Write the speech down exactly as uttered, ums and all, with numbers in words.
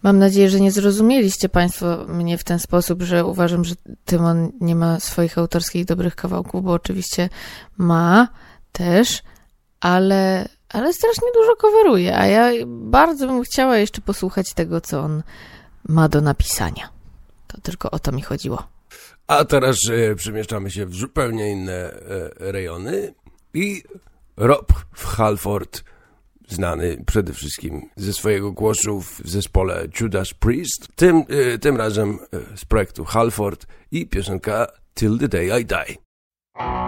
Mam nadzieję, że nie zrozumieliście Państwo mnie w ten sposób, że uważam, że Tymon nie ma swoich autorskich dobrych kawałków, bo oczywiście ma też, ale, ale strasznie dużo coveruje, a ja bardzo bym chciała jeszcze posłuchać tego, co on ma do napisania. To tylko o to mi chodziło. A teraz e, przemieszczamy się w zupełnie inne e, rejony i Rob Halford, znany przede wszystkim ze swojego głosu w zespole Judas Priest, tym, e, tym razem e, z projektu Halford i piosenka Till the Day I Die.